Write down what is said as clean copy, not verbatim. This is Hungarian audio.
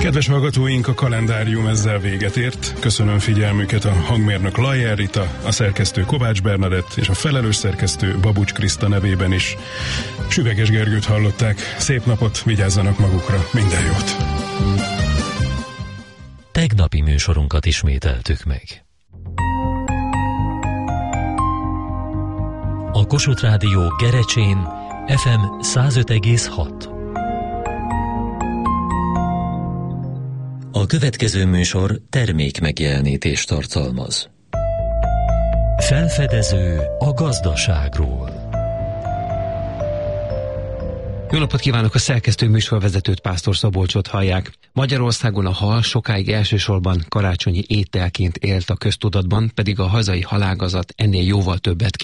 Kedves hallgatóink, a kalendárium ezzel véget ért. Köszönöm figyelmüket a hangmérnök Lajer Rita, a szerkesztő Kovács Bernadett és a felelős szerkesztő Babucs Kriszta nevében is. Süveges Gergőt hallották. Szép napot, vigyázzanak magukra, minden jót! Tegnapi műsorunkat ismételtük meg. A Kossuth Rádió Gerecsén FM 105,6. A következő műsor termék megjelenítést tartalmaz. Felfedező a gazdaságról. Jó napot kívánok, a szerkesztő műsorvezetőt, Pásztor Szabolcsot hallják. Magyarországon a hal sokáig elsősorban karácsonyi ételként élt a köztudatban, pedig a hazai halágazat ennél jóval többet